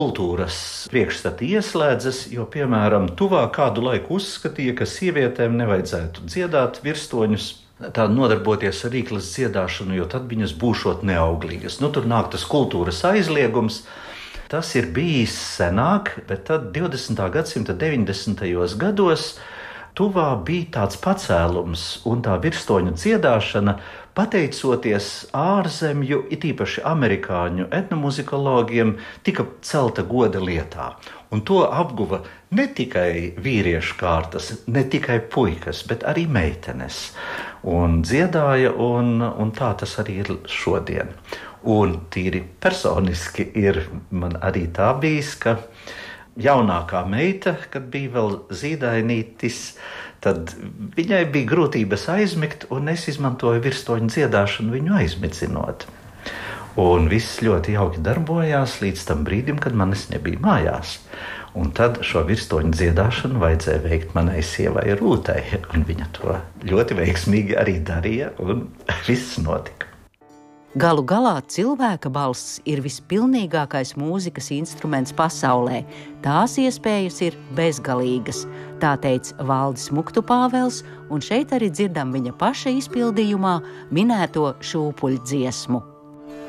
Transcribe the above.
kultūras priekšstati ieslēdzas, jo, piemēram, tuvāk kādu laiku uzskatīja, ka sievietēm nevajadzētu dziedāt virstoņus, tā nodarboties ar rīklas dziedāšanu, jo tad viņas būšot neauglīgas. Tur nāk tas kultūras aizliegums. Tas ir bijis senāk, bet tad 20. gadsimta 90. gados tuvā bija tāds pacēlums, un tā virstoņu dziedāšana, pateicoties ārzemju, it īpaši amerikāņu etnomuzikologiem, tika celta goda lietā. Un to apguva ne tikai vīriešu kārtas, ne tikai puikas, bet arī meitenes. Un dziedāja, un tā tas arī ir šodien. Un tīri personiski ir man arī tā bijis, ka jaunākā meita, kad bija vēl zīdainītis, tad viņai bija grūtības aizmigt, un es izmantoju virstoņu dziedāšanu viņu aizmidzinot. Un viss ļoti jauki darbojās līdz tam brīdim, kad manis nebija mājās. Un tad šo virstoņu dziedāšanu vajadzēja veikt manai sievai Rūtai, un viņa to ļoti veiksmīgi arī darīja, un viss notika. Galu galā cilvēka balss ir vispilnīgākais mūzikas instruments pasaulē. Tās iespējas ir bezgalīgas, tā teica Valdis Muktupāvels, un šeit arī dzirdam viņa paša izpildījumā minēto šūpuļdziesmu.